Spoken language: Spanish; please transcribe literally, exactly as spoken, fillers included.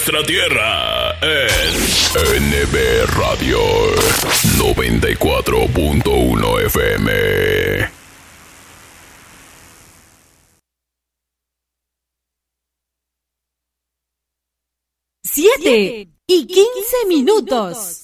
Nuestra tierra es N B Radio noventa y cuatro punto uno F M. Siete y quince minutos.